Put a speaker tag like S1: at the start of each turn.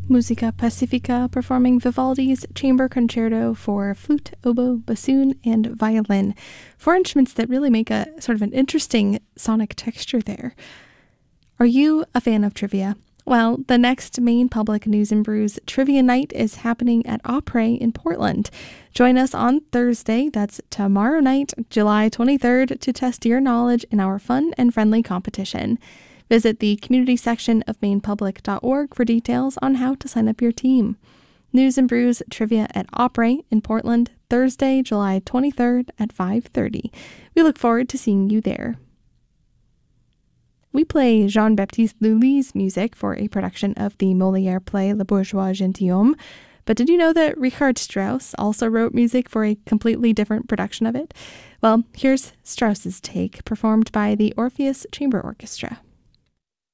S1: Musica Pacifica performing Vivaldi's Chamber Concerto for flute, oboe, bassoon, and violin. 4 instruments that really make a sort of an interesting sonic texture there. Are you a fan of trivia? Well, the next Maine Public News and Brews Trivia Night is happening at Opry in Portland. Join us on Thursday, that's tomorrow night, July 23rd, to test your knowledge in our fun and friendly competition. Visit the community section of mainepublic.org for details on how to sign up your team. News and Brews Trivia at Opry in Portland, Thursday, July 23rd at 5:30. We look forward to seeing you there. We play Jean-Baptiste Lully's music for a production of the Molière play Le Bourgeois Gentilhomme. But did you know that Richard Strauss also wrote music for a completely different production of it? Well, here's Strauss's take, performed by the Orpheus Chamber Orchestra.